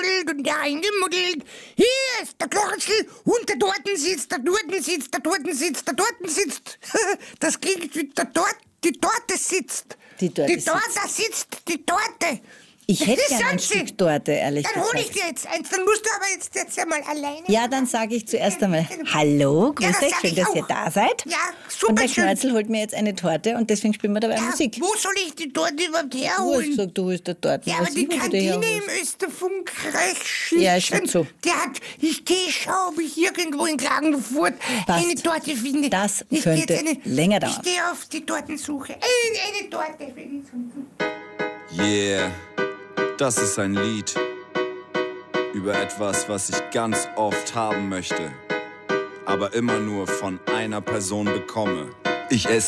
eingemuddelt und der eingemuddelt. Hier ist der Körzel und der dorten sitzt, der dorten sitzt, der dorten sitzt, der dorten sitzt. Das klingt wie der Torte, die Torte sitzt. Die Torte sitzt, die Torte. Ich hätte gerne ein Stück Torte, ehrlich Dann gesagt. hole ich dir jetzt eins, dann musst du aber jetzt einmal alleine. Ja, dann sage ich zuerst einmal Hallo, grüß das euch, sag schön, ich dass ihr auch. da seid. Ja, Und der superschön. Knörzel holt mir jetzt eine Torte und deswegen spielen wir dabei Musik. Wo soll ich die Torte überhaupt Du hast herholen? gesagt, du holst der Torte. Ja, aber Was die ich, wo du die Kantine herholst. im Österfunkreich Ja, ist schon so. ich gehe schauen, ob ich irgendwo in Klagenfurt Passt. eine Torte finde. Das Ich geh könnte jetzt länger dauern. Ich gehe auf die Tortensuche. Eine Torte für die Suche. Yeah, das ist ein Lied über etwas, was ich ganz oft haben möchte, aber immer nur von einer Person bekomme. Ich esse